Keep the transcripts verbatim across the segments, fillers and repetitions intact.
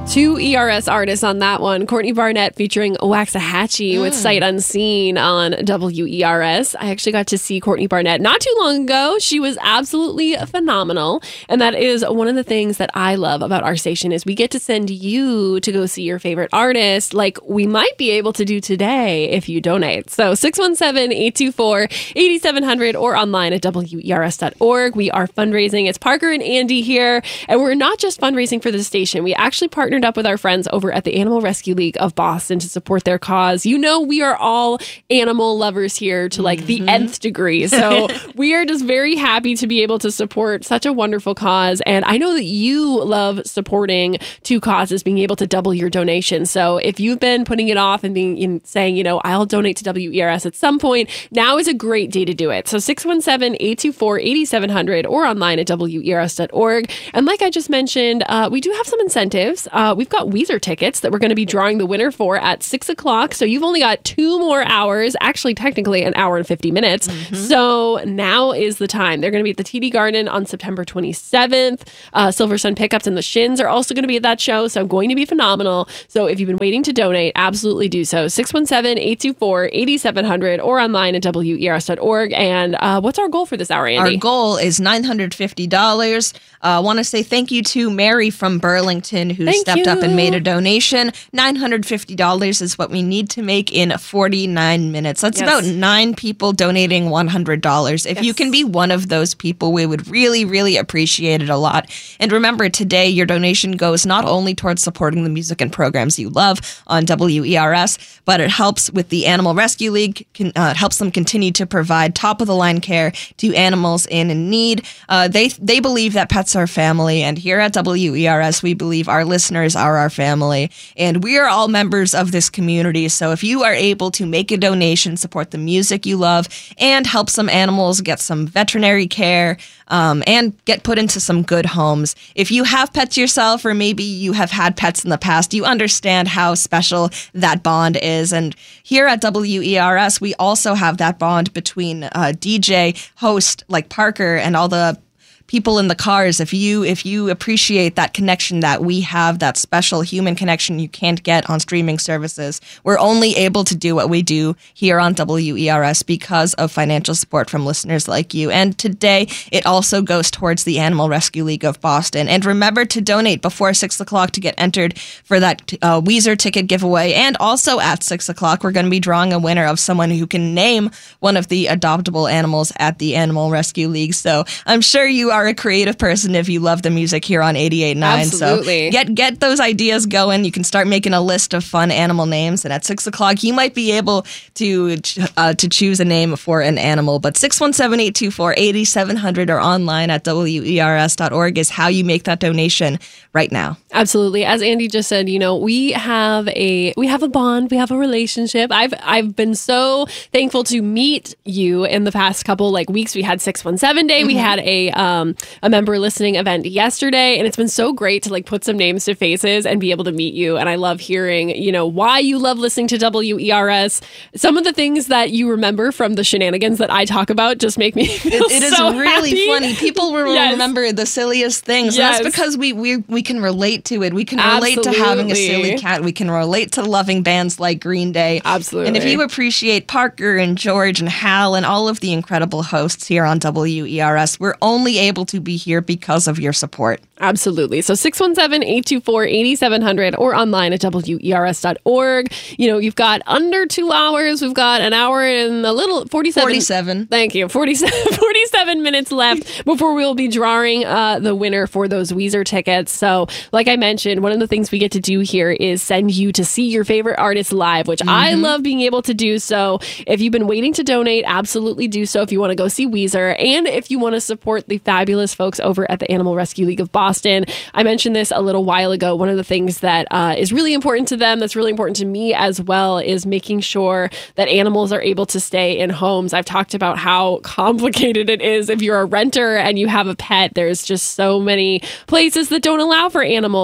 Two E R S artists on that one. Courtney Barnett featuring Waxahachie mm. with Sight Unseen on W E R S. I actually got to see Courtney Barnett not too long ago. She was absolutely phenomenal. And that is one of the things that I love about our station is we get to send you to go see your favorite artist like we might be able to do today if you donate. So six one seven, eight two four, eight seven zero zero or online at W E R S dot org. We are fundraising. It's Parker and Andy here. And we're not just fundraising for the station. We actually partner up with our friends over at the Animal Rescue League of Boston to support their cause. You know, we are all animal lovers here to like mm-hmm. the nth degree. So we are just very happy to be able to support such a wonderful cause. And I know that you love supporting two causes, being able to double your donation. So if you've been putting it off and being in, saying, you know, I'll donate to W E R S at some point, now is a great day to do it. So six one seven, eight two four, eight seven zero zero or online at W E R S dot org. And like I just mentioned, uh, we do have some incentives. Uh, we've got Weezer tickets that we're going to be drawing the winner for at six o'clock. So you've only got two more hours, actually technically an hour and fifty minutes. Mm-hmm. So now is the time. They're going to be at the T D Garden on September twenty-seventh. Uh, Silver Sun Pickups and the Shins are also going to be at that show. So going to be phenomenal. So if you've been waiting to donate, absolutely do so. six one seven, eight two four, eight seven zero zero or online at W E R S dot org. And uh, what's our goal for this hour, Andy? Our goal is nine hundred fifty dollars. I uh, want to say thank you to Mary from Burlington who thank stepped you. up and made a donation. nine hundred fifty dollars is what we need to make in forty-nine minutes. That's yes. about nine people donating one hundred dollars. If yes. you can be one of those people, we would really, really appreciate it a lot. And remember, today your donation goes not only towards supporting the music and programs you love on W E R S, but it helps with the Animal Rescue League. Can, uh, it helps them continue to provide top-of-the-line care to animals in need. Uh, they they believe that pets are family, and here at W E R S, we believe our listeners are our family, and we are all members of this community. So if you are able to make a donation, support the music you love, and help some animals get some veterinary care, um, and get put into some good homes. If you have pets yourself, or maybe you have had pets in the past, you understand how special that bond is. And here at W E R S, we also have that bond between uh, D J, host like Parker, and all the people in the cars. If you if you appreciate that connection that we have, that special human connection you can't get on streaming services, we're only able to do what we do here on W E R S because of financial support from listeners like you. And today, it also goes towards the Animal Rescue League of Boston. And remember to donate before six o'clock to get entered for that uh, Weezer ticket giveaway. And also at six o'clock, we're going to be drawing a winner of someone who can name one of the adoptable animals at the Animal Rescue League. So I'm sure you are are a creative person if you love the music here on eighty-eight point nine. Absolutely. So get get those ideas going. You can start making a list of fun animal names, and at six o'clock you might be able to uh, to choose a name for an animal. But six one seven, eight two four, eight seven zero zero or online at W E R S dot org is how you make that donation right now. Absolutely. As Andy just said, you know, we have a we have a bond, we have a relationship. I've I've been so thankful to meet you in the past couple like weeks. We had six one seven Day. Mm-hmm. We had a um a member listening event yesterday, and it's been so great to like put some names to faces and be able to meet you. And I love hearing, you know, why you love listening to W E R S. Some of the things that you remember from the shenanigans that I talk about just make me feel It, it so is really happy. funny. People will Yes. remember the silliest things. Yes. And that's because we, we we can relate to it. We can relate to having a Absolutely. silly cat. We can relate to loving bands like Green Day. Absolutely. And if you appreciate Parker and George and Hal and all of the incredible hosts here on W E R S, we're only able to be here because of your support. Absolutely. So six one seven, eight two four, eight seven zero zero or online at W E R S dot org. You know, you've got under two hours. We've got an hour and a little forty-seven. forty-seven. Thank you. forty-seven, forty-seven minutes left before we'll be drawing uh, the winner for those Weezer tickets. So like I mentioned, one of the things we get to do here is send you to see your favorite artist live, which mm-hmm. I love being able to do. So if you've been waiting to donate, absolutely do so if you want to go see Weezer. And if you want to support the fabulous folks over at the Animal Rescue League of Boston. I mentioned this a little while ago. One of the things that uh, is really important to them, that's really important to me as well, is making sure that animals are able to stay in homes. I've talked about how complicated it is if you're a renter and you have a pet. There's just so many places that don't allow for animals.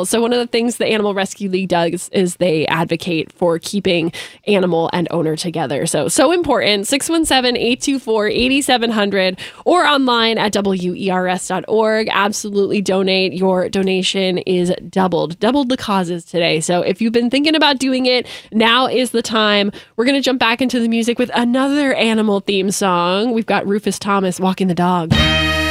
animals. So one of the things the Animal Rescue League does is they advocate for keeping animal and owner together. So, so important. six one seven, eight two four, eight seven zero zero or online at W E R S dot org. Absolutely donate. Your donation is doubled. Doubled the causes today. So if you've been thinking about doing it, now is the time. We're going to jump back into the music with another animal theme song. We've got Rufus Thomas, Walking the Dog.